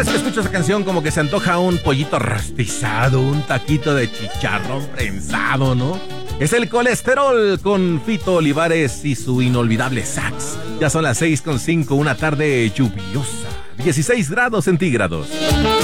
Es que escucho esa canción como que se antoja un pollito rostizado, un taquito de chicharrón prensado, ¿no? Es el colesterol con Fito Olivares y su inolvidable sax. Ya son las 6:05, una tarde lluviosa, 16 grados centígrados.